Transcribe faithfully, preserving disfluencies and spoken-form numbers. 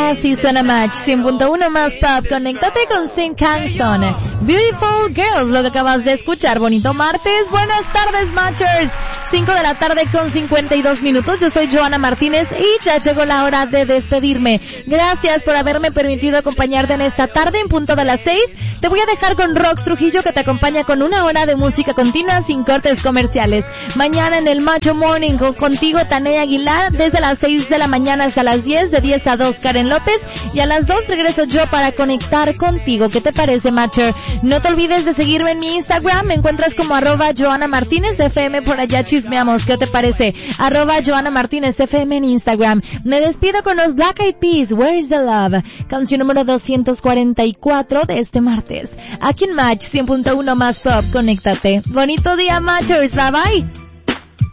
Así suena Match, cien punto uno más pop. Conéctate con Sim Kingston. Beautiful Girls, lo que acabas de escuchar. Bonito martes. Buenas tardes, Matchers. cinco de la tarde con cincuenta y dos minutos. Yo soy Joana Martínez y ya llegó la hora de despedirme. Gracias por haberme permitido acompañarte en esta tarde en punto de las seis. Te voy a dejar con Rox Trujillo, que te acompaña con una hora de música continua sin cortes comerciales. Mañana en el Macho Morning con, contigo Tanea Aguilar desde las seis de la mañana hasta las diez, de diez a dos Karen López, y a las dos regreso yo para conectar contigo. ¿Qué te parece, Matcher? No te olvides de seguirme en mi Instagram, me encuentras como arroba Joana Martínez F M, por allá chismeamos. ¿Qué te parece? Arroba Joana Martínez F M en Instagram. Me despido con los Black Eyed Peas, Where is the Love, canción número doscientos cuarenta y cuatro de este martes. Aquí en Match cien punto uno más pop, conéctate. Bonito día, Matchers, bye bye.